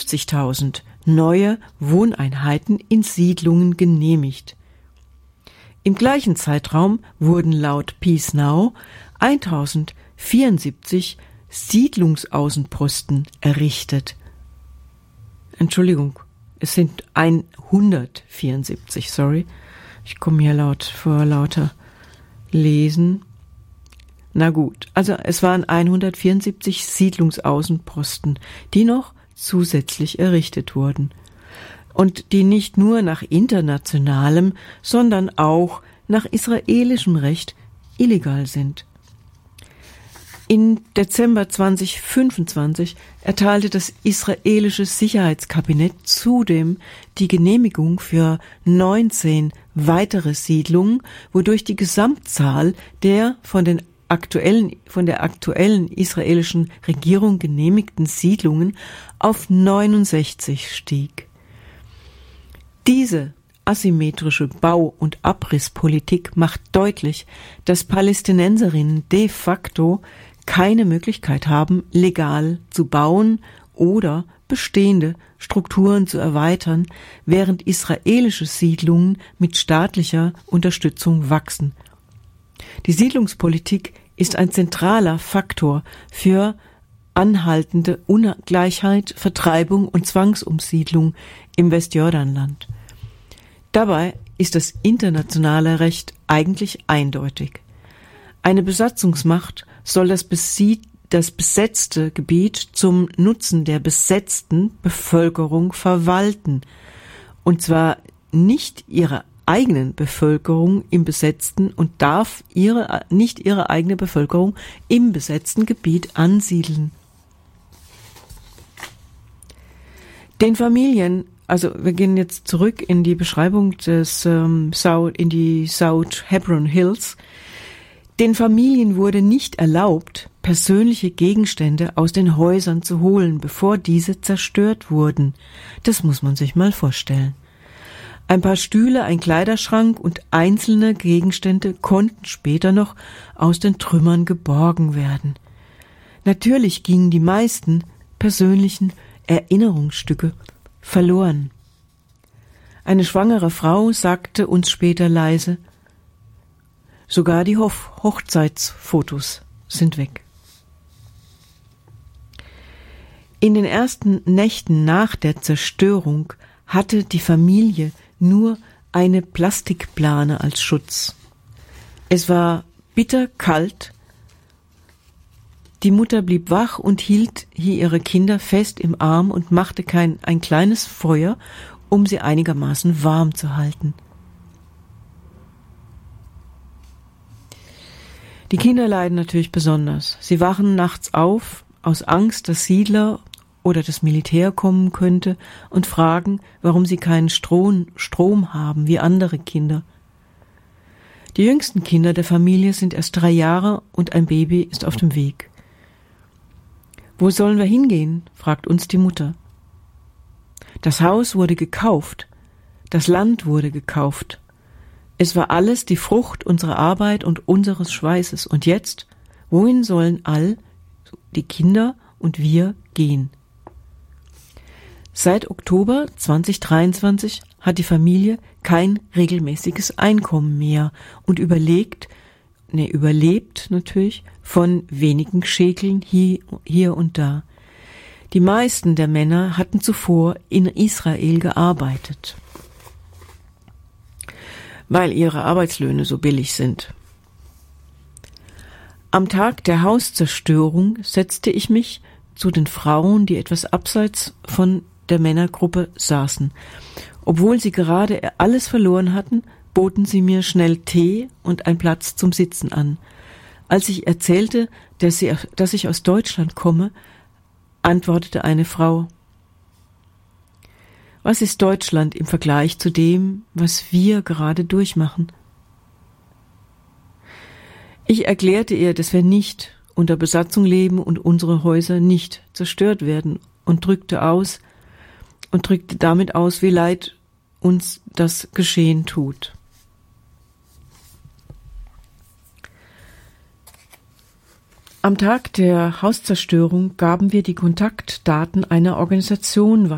50.000 neue Wohneinheiten in Siedlungen genehmigt. Im gleichen Zeitraum wurden laut Peace Now 1074 Siedlungsaußenposten errichtet. Entschuldigung, es sind 174, sorry. Ich komme hier vor lauter Lesen. Na gut, also es waren 174 Siedlungsaußenposten, die noch zusätzlich errichtet wurden. Und die nicht nur nach internationalem, sondern auch nach israelischem Recht illegal sind. Im Dezember 2025 erteilte das israelische Sicherheitskabinett zudem die Genehmigung für 19 weitere Siedlungen, wodurch die Gesamtzahl der von der aktuellen israelischen Regierung genehmigten Siedlungen auf 69 stieg. Diese asymmetrische Bau- und Abrisspolitik macht deutlich, dass Palästinenserinnen de facto keine Möglichkeit haben, legal zu bauen oder bestehende Strukturen zu erweitern, während israelische Siedlungen mit staatlicher Unterstützung wachsen. Die Siedlungspolitik ist ein zentraler Faktor für anhaltende Ungleichheit, Vertreibung und Zwangsumsiedlung im Westjordanland. Dabei ist das internationale Recht eigentlich eindeutig. Eine Besatzungsmacht soll das besetzte Gebiet zum Nutzen der besetzten Bevölkerung verwalten, und zwar nicht ihre eigenen Bevölkerung im besetzten und darf nicht ihre eigene Bevölkerung im besetzten Gebiet ansiedeln. Den Familien, also wir gehen jetzt zurück in die Beschreibung in die South Hebron Hills. Den Familien wurde nicht erlaubt, persönliche Gegenstände aus den Häusern zu holen, bevor diese zerstört wurden. Das muss man sich mal vorstellen. Ein paar Stühle, ein Kleiderschrank und einzelne Gegenstände konnten später noch aus den Trümmern geborgen werden. Natürlich gingen die meisten persönlichen Erinnerungsstücke verloren. Eine schwangere Frau sagte uns später leise, sogar die Hochzeitsfotos sind weg. In den ersten Nächten nach der Zerstörung hatte die Familie nur eine Plastikplane als Schutz. Es war bitterkalt. Die Mutter blieb wach und hielt hier ihre Kinder fest im Arm und machte ein kleines Feuer, um sie einigermaßen warm zu halten. Die Kinder leiden natürlich besonders. Sie wachen nachts auf, aus Angst, dass Siedler oder das Militär kommen könnte und fragen, warum sie keinen Strom haben wie andere Kinder. Die jüngsten Kinder der Familie sind erst 3 Jahre und ein Baby ist auf dem Weg. Wo sollen wir hingehen? Fragt uns die Mutter. Das Haus wurde gekauft, das Land wurde gekauft. Es war alles die Frucht unserer Arbeit und unseres Schweißes. Und jetzt, wohin sollen all die Kinder und wir gehen? Seit Oktober 2023 hat die Familie kein regelmäßiges Einkommen mehr und überlebt natürlich von wenigen Schekeln hier und da. Die meisten der Männer hatten zuvor in Israel gearbeitet, weil ihre Arbeitslöhne so billig sind. Am Tag der Hauszerstörung setzte ich mich zu den Frauen, die etwas abseits von der Männergruppe saßen. Obwohl sie gerade alles verloren hatten, boten sie mir schnell Tee und einen Platz zum Sitzen an. Als ich erzählte, dass ich aus Deutschland komme, antwortete eine Frau: Was ist Deutschland im Vergleich zu dem, was wir gerade durchmachen? Ich erklärte ihr, dass wir nicht unter Besatzung leben und unsere Häuser nicht zerstört werden und drückte damit aus, wie leid uns das geschehen tut. Am Tag der Hauszerstörung gaben wir die Kontaktdaten einer Organisation weiter.